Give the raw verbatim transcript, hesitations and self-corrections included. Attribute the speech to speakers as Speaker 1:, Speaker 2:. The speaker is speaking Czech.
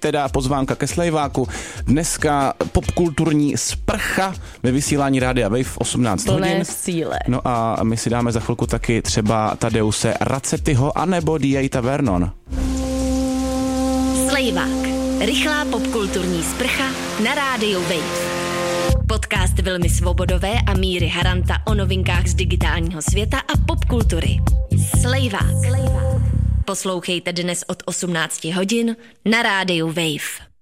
Speaker 1: teda pozvánka ke Slejváku. Dneska popkulturní sprcha ve vysílání Rádia Wave v osmnáct
Speaker 2: Plné
Speaker 1: hodin.
Speaker 2: síle.
Speaker 1: No a my si dáme za chvilku taky třeba Tadeuse Racetyho anebo D A Tavernon.
Speaker 3: Slejvák. Rychlá popkulturní sprcha na Rádiu Wave. Podcast Vilmy Svobodové a Míry Haranta o novinkách z digitálního světa a popkultury. Slejvák. Poslouchejte dnes od osmnácti hodin na Rádiu Wave.